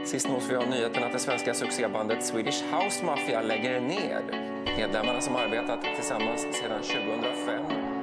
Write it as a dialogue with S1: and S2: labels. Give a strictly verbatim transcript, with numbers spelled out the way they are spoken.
S1: Sist nås vi av nyheten att det svenska succébandet Swedish House Mafia lägger ner. Medlemmarna som arbetat tillsammans sedan tjugohundrafem